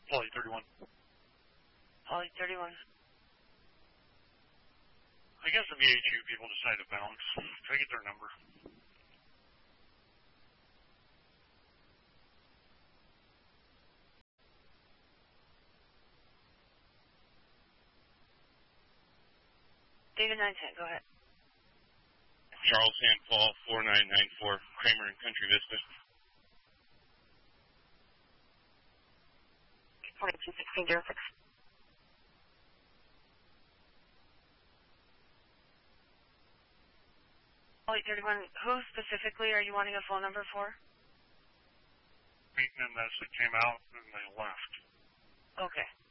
Poly 31. Poly 31. I guess the VHU people decide to bounce. Can I get their number? David 910, go ahead. Charles Handfall, 4994, Kramer and Country Vista. 421606. Poly 31, who specifically are you wanting a phone number for? Maintenance that came out and they left. Okay.